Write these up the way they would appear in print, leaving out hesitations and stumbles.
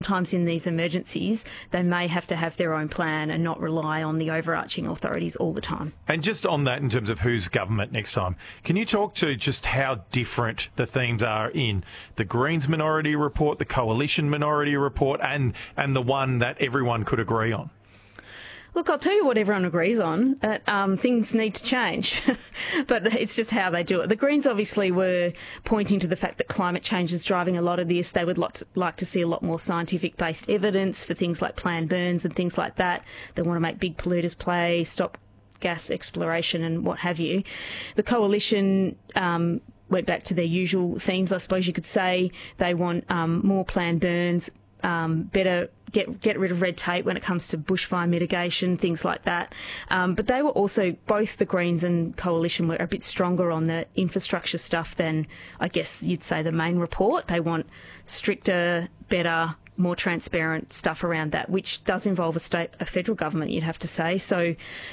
Sometimes in these emergencies, they may have to have their own plan and not rely on the overarching authorities all the time. And just on that, in terms of who's government next time, can you talk to just how different the themes are in the Greens Minority Report, the Coalition Minority Report, and the one that everyone could agree on? Look, I'll tell you what everyone agrees on, that things need to change, but it's just how they do it. The Greens obviously were pointing to the fact that climate change is driving a lot of this. They would like to see a lot more scientific-based evidence for things like planned burns and things like that. They want to make big polluters pay, stop gas exploration and what have you. The Coalition went back to their usual themes, I suppose you could say. They want more planned burns, better get rid of red tape when it comes to bushfire mitigation, things like that. But they were also, both the Greens and Coalition were a bit stronger on the infrastructure stuff than, I guess you'd say, the main report. They want stricter, better, more transparent stuff around that, which does involve a federal government, you'd have to say. So,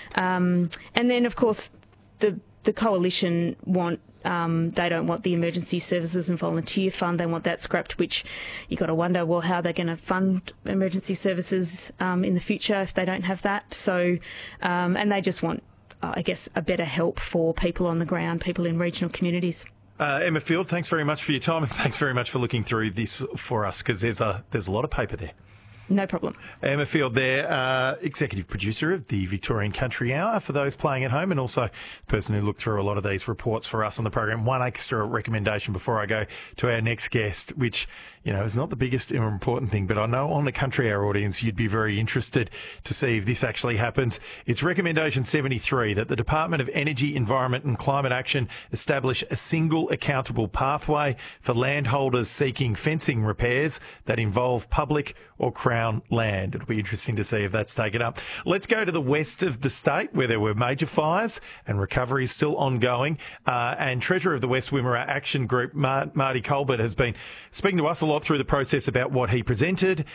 and then, of course, the Coalition want they don't want the Emergency Services and Volunteer Fund. They want that scrapped, which you got to wonder, well, how they're going to fund emergency services in the future if they don't have that. So, and they just want, I guess, a better help for people on the ground, people in regional communities. Emma Field, thanks very much for your time, and thanks very much for looking through this for us, because there's a lot of paper there. No problem. Emma Field there, executive producer of the Victorian Country Hour for those playing at home, and also the person who looked through a lot of these reports for us on the program. One extra recommendation before I go to our next guest, which, you know, is not the biggest or important thing, but I know on the Country Hour audience you'd be very interested to see if this actually happens. It's recommendation 73 that the Department of Energy, Environment and Climate Action establish a single accountable pathway for landholders seeking fencing repairs that involve public or Crown land. It'll be interesting to see if that's taken up. Let's go to the west of the state where there were major fires and recovery is still ongoing. And Treasurer of the West Wimmera Action Group, Marty Colbert, has been speaking to us a lot through the process about what he presented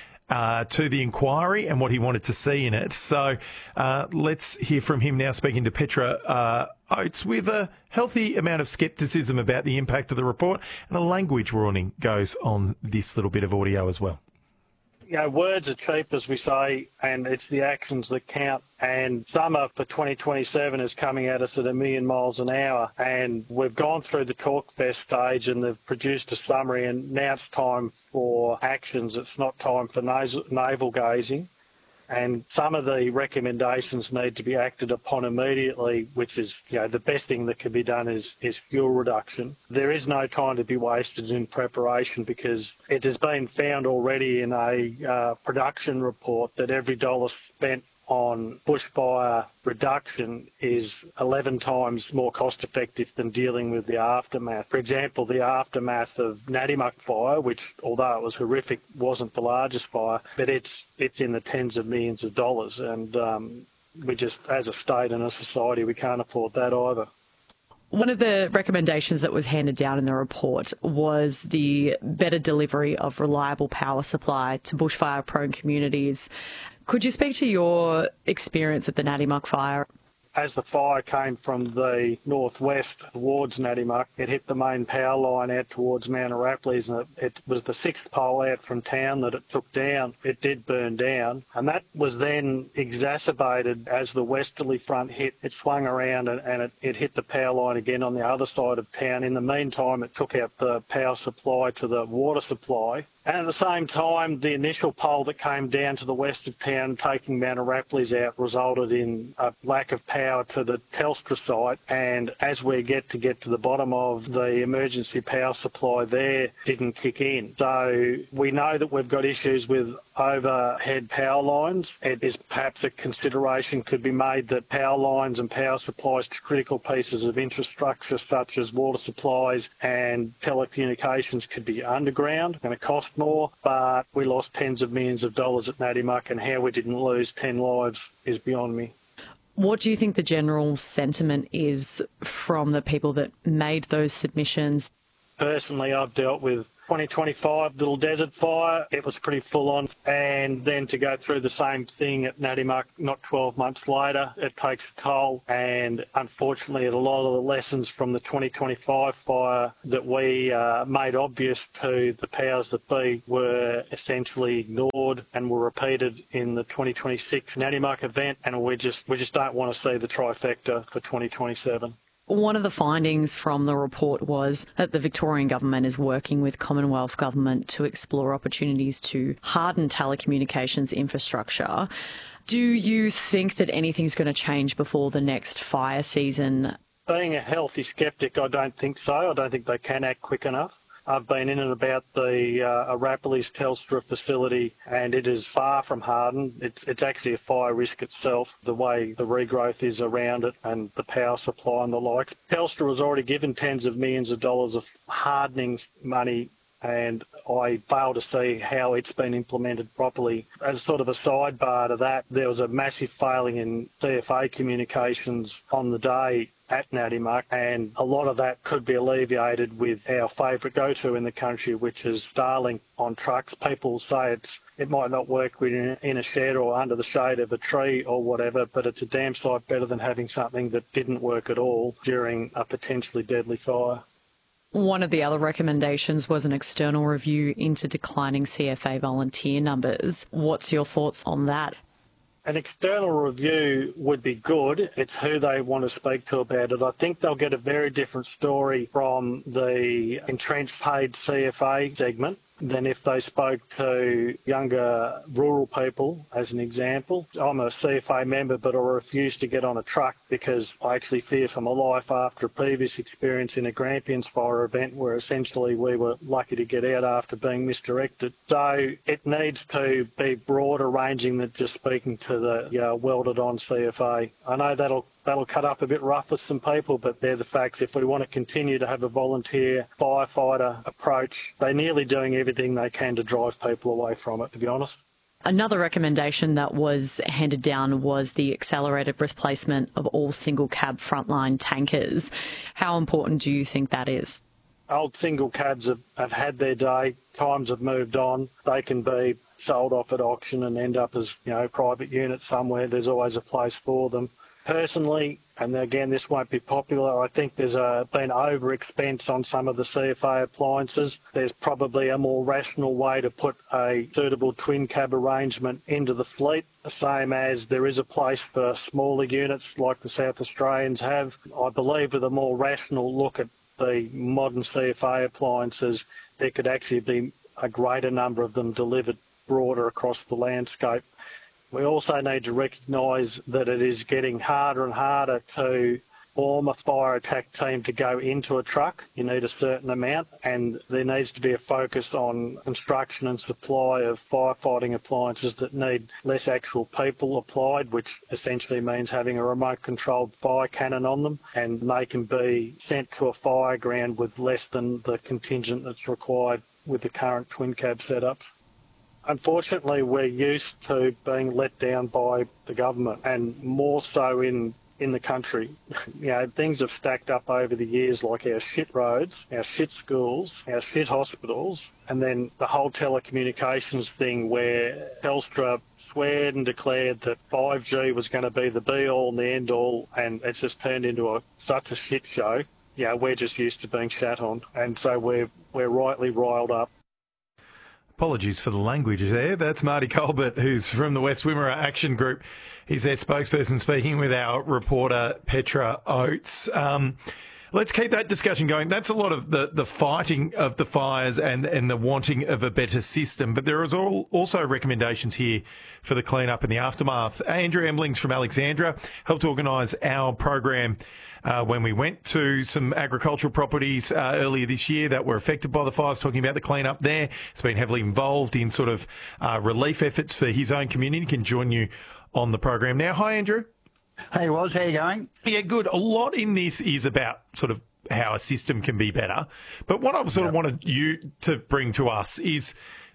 to the inquiry and what he wanted to see in it. So let's hear from him now, speaking to Petra Oates, with a healthy amount of scepticism about the impact of the report, and a language warning goes on this little bit of audio as well. You know, words are cheap, as we say, and it's the actions that count. And summer for 2027 is coming at us at 1,000,000 miles an hour. And we've gone through the talk fest stage and they've produced a summary, and now it's time for actions. It's not time for navel gazing. And some of the recommendations need to be acted upon immediately, which is, you know, the best thing that can be done is fuel reduction. There is no time to be wasted in preparation, because it has been found already in a production report that every dollar spent on bushfire reduction is 11 times more cost effective than dealing with the aftermath. For example, the aftermath of Nadimuck fire, which, although it was horrific, wasn't the largest fire, but it's in the tens of millions of dollars, and we just, as a state and a society, we can't afford that either. One of the recommendations that was handed down in the report was the better delivery of reliable power supply to bushfire-prone communities. Could you speak to your experience at the Nadimuck fire? As the fire came from the northwest towards Nadimuck, it hit the main power line out towards Mount Arapiles, and it was the sixth pole out from town that it took down. It did burn down, and that was then exacerbated as the westerly front hit. It swung around and it hit the power line again on the other side of town. In the meantime, it took out the power supply to the water supply. And at the same time, the initial pole that came down to the west of town, taking Mount Arapiles out, resulted in a lack of power to the Telstra site. And as we get to the bottom of the emergency power supply there, didn't kick in. So we know that we've got issues with overhead power lines. It is perhaps a consideration could be made that power lines and power supplies to critical pieces of infrastructure such as water supplies and telecommunications could be underground, going to cost more, but we lost tens of millions of dollars at Nadimuck, and how we didn't lose 10 lives is beyond me. What do you think the general sentiment is from the people that made those submissions? Personally, I've dealt with 2025 Little Desert Fire, it was pretty full on. And then to go through the same thing at Natimuck not 12 months later, it takes a toll. And unfortunately, a lot of the lessons from the 2025 fire that we made obvious to the powers that be were essentially ignored and were repeated in the 2026 Natimuck event. And we just don't want to see the trifecta for 2027. One of the findings from the report was that the Victorian government is working with Commonwealth government to explore opportunities to harden telecommunications infrastructure. Do you think that anything's going to change before the next fire season? Being a healthy sceptic, I don't think so. I don't think they can act quick enough. I've been in and about the Arapiles Telstra facility, and it is far from hardened. It's actually a fire risk itself, the way the regrowth is around it and the power supply and the like. Telstra was already given tens of millions of dollars of hardening money, and I fail to see how it's been implemented properly. As sort of a sidebar to that, there was a massive failing in CFA communications on the day at Natimuck, and a lot of that could be alleviated with our favourite go-to in the country, which is Starlink on trucks. People say it might not work in a shed or under the shade of a tree or whatever, but it's a damn sight better than having something that didn't work at all during a potentially deadly fire. One of the other recommendations was an external review into declining CFA volunteer numbers. What's your thoughts on that? An external review would be good. It's who they want to speak to about it. I think they'll get a very different story from the entrenched paid CFA segment than if they spoke to younger rural people, as an example. I'm a CFA member, but I refuse to get on a truck because I actually fear for my life after a previous experience in a Grampians fire event where essentially we were lucky to get out after being misdirected. So it needs to be broader ranging than just speaking to the welded-on CFA. I know that'll cut up a bit rough with some people, but they're the facts. If we want to continue to have a volunteer firefighter approach, they're nearly doing everything they can to drive people away from it, to be honest. Another recommendation that was handed down was the accelerated replacement of all single cab frontline tankers. How important do you think that is? Old single cabs have had their day. Times have moved on. They can be sold off at auction and end up as private units somewhere. There's always a place for them. Personally, and again, this won't be popular, I think there's been over-expense on some of the CFA appliances. There's probably a more rational way to put a suitable twin cab arrangement into the fleet, the same as there is a place for smaller units like the South Australians have. I believe with a more rational look at the modern CFA appliances, there could actually be a greater number of them delivered broader across the landscape. We also need to recognise that it is getting harder and harder to form a fire attack team to go into a truck. You need a certain amount, and there needs to be a focus on construction and supply of firefighting appliances that need less actual people applied, which essentially means having a remote-controlled fire cannon on them, and they can be sent to a fire ground with less than the contingent that's required with the current twin cab setups. Unfortunately, we're used to being let down by the government, and more so in the country. Things have stacked up over the years, like our shit roads, our shit schools, our shit hospitals, and then the whole telecommunications thing where Telstra sweared and declared that 5G was going to be the be-all and the end-all, and it's just turned into such a shit show. We're just used to being shat on, and so we're rightly riled up. Apologies for the language there. That's Marty Colbert, who's from the West Wimmera Action Group. He's their spokesperson, speaking with our reporter, Petra Oates. Let's keep that discussion going. That's a lot of the fighting of the fires and the wanting of a better system. But there is also recommendations here for the clean-up and the aftermath. Andrew Emblings from Alexandra helped organise our program when we went to some agricultural properties earlier this year that were affected by the fires, talking about the clean-up there. He's been heavily involved in sort of relief efforts for his own community. He can join you on the program now. Hi, Andrew. Hey, Woz, how you going? Yeah, good. A lot in this is about sort of how a system can be better. But what I've sort of wanted you to bring to us is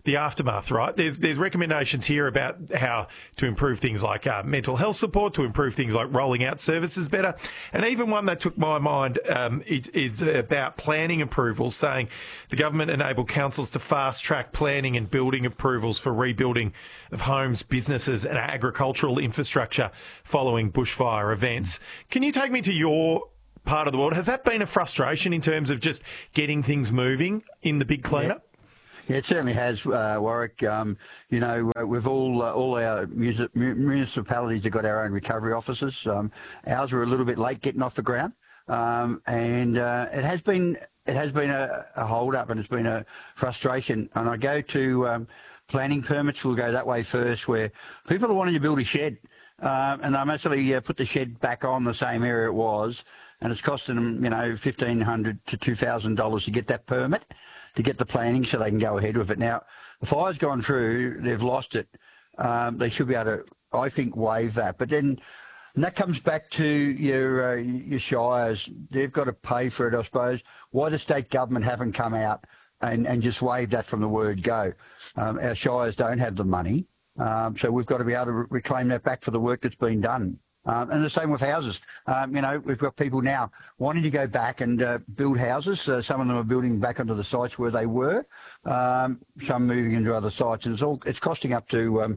the aftermath, right? There's recommendations here about how to improve things like mental health support, to improve things like rolling out services better. And even one that took my mind, it's about planning approvals, saying the government enabled councils to fast-track planning and building approvals for rebuilding of homes, businesses and agricultural infrastructure following bushfire events. Can you take me to your part of the world? Has that been a frustration in terms of just getting things moving in the big cleanup? Yeah, it certainly has, Warwick. We've all our municipalities have got our own recovery officers. Ours were a little bit late getting off the ground, and it has been a hold up, and it's been a frustration. And I go to planning permits. Will go that way first, where people are wanting to build a shed, and I'm actually put the shed back on the same area it was, and it's costing them $1,500 to $2,000 to get that permit, to get the planning so they can go ahead with it. Now, the fire's gone through, they've lost it. They should be able to, I think, waive that. But then and that comes back to your shires. They've got to pay for it, I suppose. Why the state government haven't come out and just waived that from the word go? Our shires don't have the money, so we've got to be able to reclaim that back for the work that's been done. And the same with houses. We've got people now wanting to go back and build houses. Some of them are building back onto the sites where they were. Some moving into other sites, and it's costing up to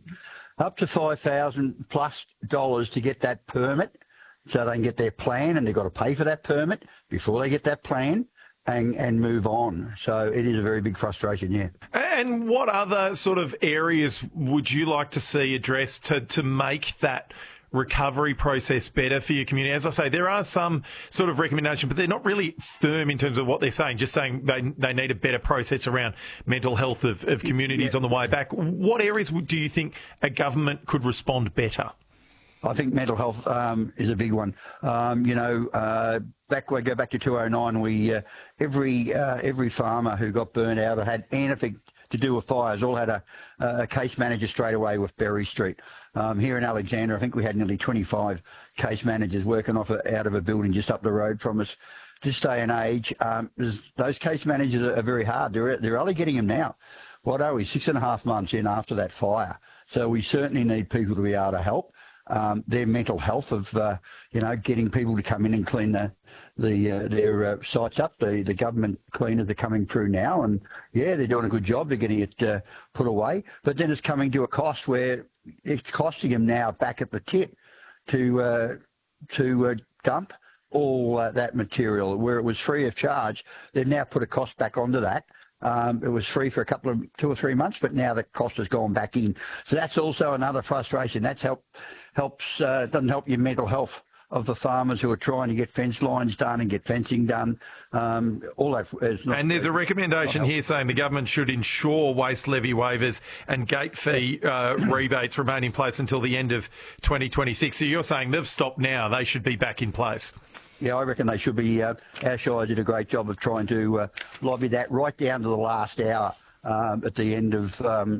$5,000+ to get that permit, so they can get their plan, and they've got to pay for that permit before they get that plan and move on. So it is a very big frustration, yeah. And what other sort of areas would you like to see addressed to make that recovery process better for your community? As I say, there are some sort of recommendations, but they're not really firm in terms of what they're saying, just saying they need a better process around mental health of communities on the way back. What areas do you think a government could respond better? I think mental health is a big one. We go back to 2009, we every farmer who got burnt out or had anything to do with fires all had a case manager straight away with Berry Street. Here in Alexandra, I think we had nearly 25 case managers working out of a building just up the road from us. This day and age, those case managers are very hard. They're only getting them now. What are we, 6.5 months in after that fire? So we certainly need people to be able to help. Their mental health of, getting people to come in and clean their sites up. The government cleaners are coming through now, and they're doing a good job. They're getting it put away, but then it's coming to a cost where it's costing them now back at the tip to dump all that material where it was free of charge. They've now put a cost back onto that. It was free for 2 or 3 months, but now the cost has gone back in. So that's also another frustration. That's doesn't help your mental health of the farmers who are trying to get fence lines done and get fencing done. All that is not. And there's a recommendation here saying the government should ensure waste levy waivers and gate fee rebates remain in place until the end of 2026. So you're saying they've stopped now. They should be back in place. Yeah, I reckon they should be. Our Shire did a great job of trying to lobby that right down to the last hour at the end of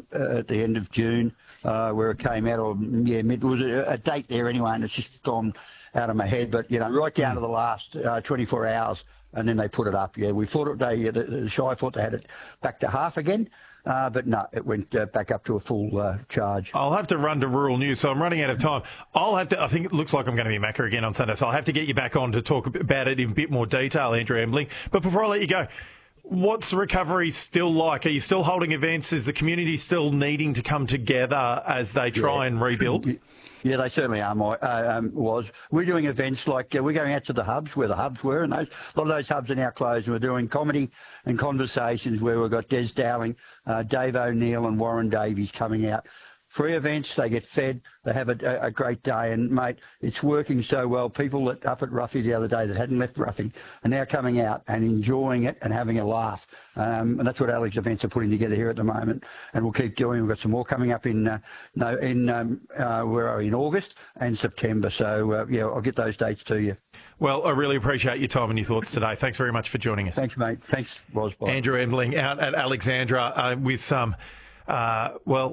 June, where it came out. It was a date there anyway, and it's just gone out of my head. But right down to the last 24 hours, and then they put it up. Yeah, we thought the Shire thought they had it back to half again. But no, it went back up to a full charge. I'll have to run to Rural News, so I'm running out of time. I think it looks like I'm going to be Macca again on Sunday, so I'll have to get you back on to talk about it in a bit more detail, Andrew Embling. But before I let you go, what's recovery still like? Are you still holding events? Is the community still needing to come together as they try and rebuild? Yeah, they certainly are. We're doing events like we're going out to the hubs where the hubs were, and a lot of those hubs are now closed. And we're doing comedy and conversations where we've got Des Dowling, Dave O'Neill and Warren Davies coming out. Free events, they get fed, they have a great day, and mate, it's working so well. People up at Ruffy the other day that hadn't left Ruffy are now coming out and enjoying it and having a laugh, and that's what Alex Events are putting together here at the moment, and we'll keep doing. We've got some more coming up in August and September, so I'll get those dates to you. Well, I really appreciate your time and your thoughts today. Thanks very much for joining us. Thanks, mate. Thanks, Roz. Andrew Embling out at Alexandra with some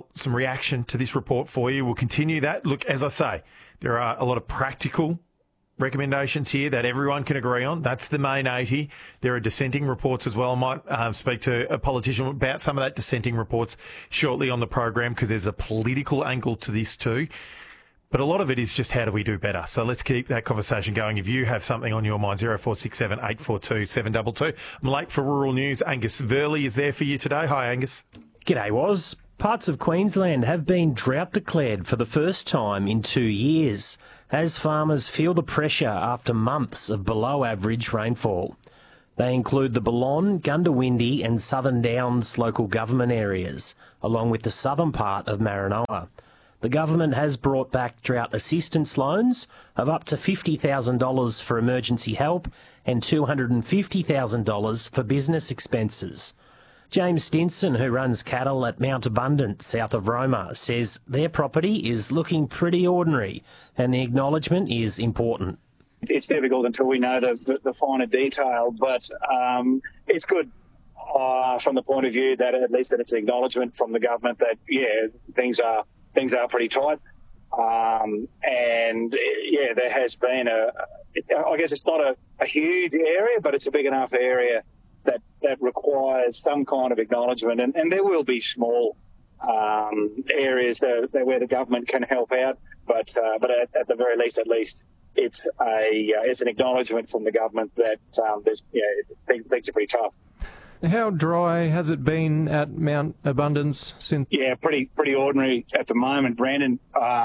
reaction to this report for you. We'll continue that. Look, as I say, there are a lot of practical recommendations here that everyone can agree on. That's the main 80. There are dissenting reports as well. I might speak to a politician about some of that dissenting reports shortly on the program, because there's a political angle to this too. But a lot of it is just how do we do better? So let's keep that conversation going. If you have something on your mind, 0467 842 722. I'm late for Rural News. Angus Verley is there for you today. Hi, Angus. G'day, Woz. Parts of Queensland have been drought declared for the first time in 2 years, as farmers feel the pressure after months of below average rainfall. They include the Balonne, Goondiwindi and Southern Downs local government areas, along with the southern part of Maranoa. The government has brought back drought assistance loans of up to $50,000 for emergency help and $250,000 for business expenses. James Stinson, who runs cattle at Mount Abundance south of Roma, says their property is looking pretty ordinary and the acknowledgement is important. It's difficult until we know the finer detail, but it's good from the point of view that at least that it's an acknowledgement from the government that, yeah, things are pretty tight. And, yeah, there has been I guess it's not a huge area, but it's a big enough area that requires some kind of acknowledgement, and there will be small areas where the government can help out, but at the very least, it's an acknowledgement from the government that things are pretty tough. How dry has it been at Mount Abundance since? Yeah, pretty ordinary at the moment, Brandon.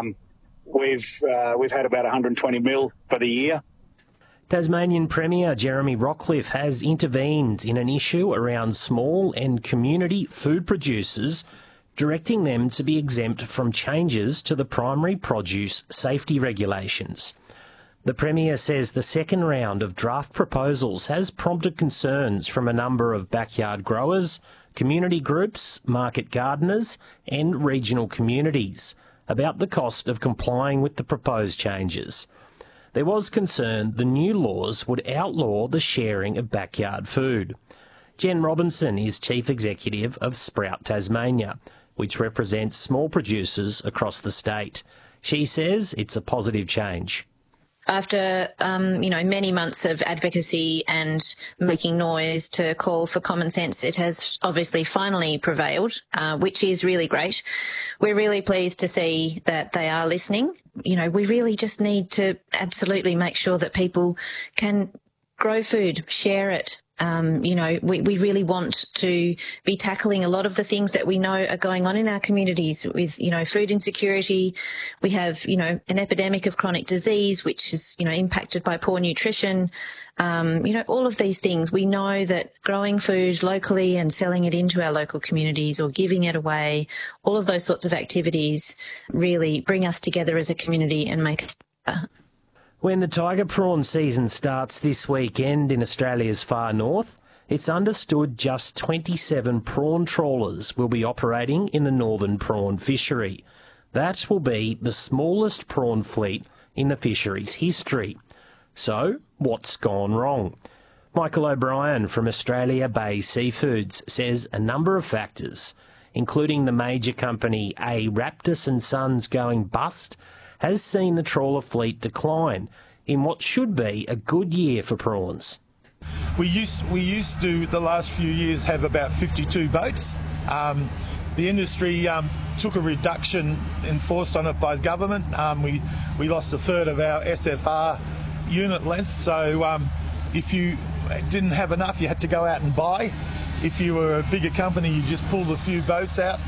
We've had about 120 mil for the year. Tasmanian Premier Jeremy Rockcliffe has intervened in an issue around small and community food producers, directing them to be exempt from changes to the primary produce safety regulations. The Premier says the second round of draft proposals has prompted concerns from a number of backyard growers, community groups, market gardeners and regional communities about the cost of complying with the proposed changes. There was concern the new laws would outlaw the sharing of backyard food. Jen Robinson is Chief Executive of Sprout Tasmania, which represents small producers across the state. She says it's a positive change. After, many months of advocacy and making noise to call for common sense, it has obviously finally prevailed, which is really great. We're really pleased to see that they are listening. We really just need to absolutely make sure that people can grow food, share it. We really want to be tackling a lot of the things that we know are going on in our communities with, food insecurity. We have, an epidemic of chronic disease, which is, impacted by poor nutrition. All of these things. We know that growing food locally and selling it into our local communities or giving it away, all of those sorts of activities really bring us together as a community and make us better. When the tiger prawn season starts this weekend in Australia's far north, it's understood just 27 prawn trawlers will be operating in the northern prawn fishery. That will be the smallest prawn fleet in the fishery's history. So, what's gone wrong? Michael O'Brien from Australia Bay Seafoods says a number of factors, including the major company A. Raptis and Sons going bust, has seen the trawler fleet decline in what should be a good year for prawns. We used to, the last few years, have about 52 boats. The industry took a reduction enforced on it by the government. We lost a third of our SFR unit length, so if you didn't have enough, you had to go out and buy. If you were a bigger company, you just pulled a few boats out.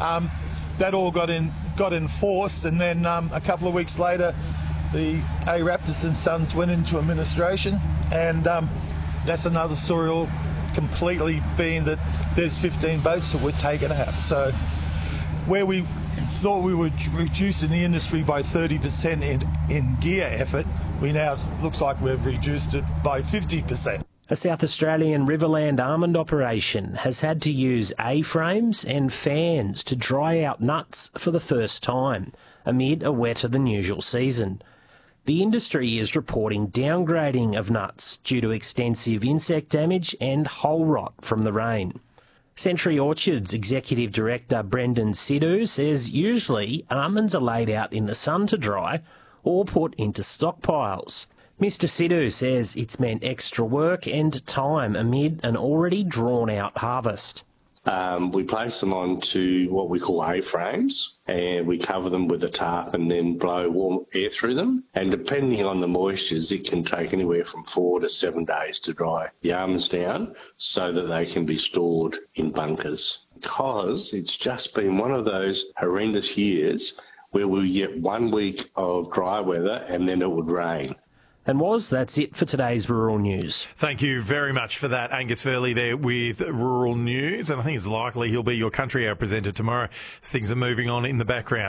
That all got enforced, and then a couple of weeks later the A. Raptis and Sons went into administration, and that's another story all completely being that there's 15 boats that were taken out. So where we thought we were reducing the industry by 30% in gear effort, we now looks like we've reduced it by 50%. A South Australian Riverland almond operation has had to use A-frames and fans to dry out nuts for the first time amid a wetter than usual season. The industry is reporting downgrading of nuts due to extensive insect damage and hole rot from the rain. Century Orchards Executive Director Brendan Sidhu says usually almonds are laid out in the sun to dry or put into stockpiles. Mr Sidhu says it's meant extra work and time amid an already drawn-out harvest. We place them onto what we call A-frames, and we cover them with a tarp and then blow warm air through them. And depending on the moistures, it can take anywhere from 4 to 7 days to dry the almonds down so that they can be stored in bunkers. Because it's just been one of those horrendous years where we get 1 week of dry weather and then it would rain. And that's it for today's Rural News. Thank you very much for that, Angus Fairley there with Rural News. And I think it's likely he'll be your Country Hour presenter tomorrow as things are moving on in the background.